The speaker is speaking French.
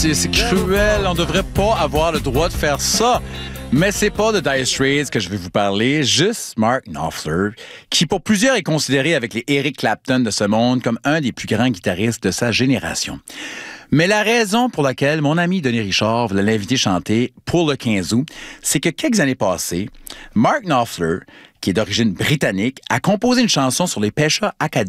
c'est cruel. On devrait pas avoir le droit de faire ça. Mais c'est pas de Dire Straits que je vais vous parler, juste Mark Knopfler, qui pour plusieurs est considéré avec les Eric Clapton de ce monde comme un des plus grands guitaristes de sa génération. Mais la raison pour laquelle mon ami Denis Richard voulait l'inviter chanter pour le 15 août, c'est que quelques années passées, Mark Knopfler, qui est d'origine britannique, a composé une chanson sur les Pesha Academy.